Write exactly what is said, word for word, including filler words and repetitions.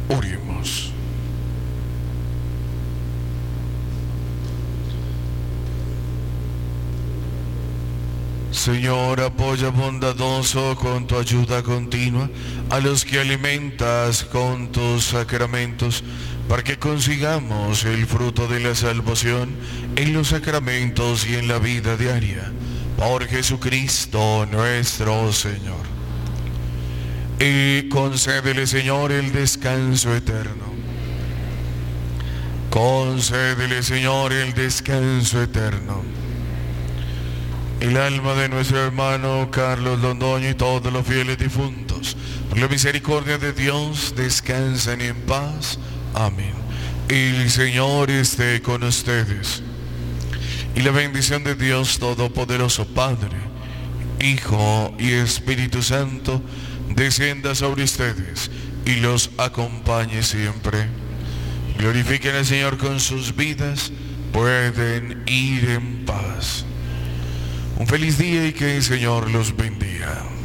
Oremos. Señor, apoya bondadoso con tu ayuda continua a los que alimentas con tus sacramentos, para que consigamos el fruto de la salvación en los sacramentos y en la vida diaria. Por Jesucristo nuestro Señor. Y concédele, Señor, el descanso eterno. Concédele, Señor, el descanso eterno. El alma de nuestro hermano Carlos Londoño y todos los fieles difuntos, por la misericordia de Dios, descansen en paz. Amén. El Señor esté con ustedes. Y la bendición de Dios Todopoderoso, Padre, Hijo y Espíritu Santo, descienda sobre ustedes y los acompañe siempre. Glorifiquen al Señor con sus vidas. Pueden ir en paz. Un feliz día y que el Señor los bendiga.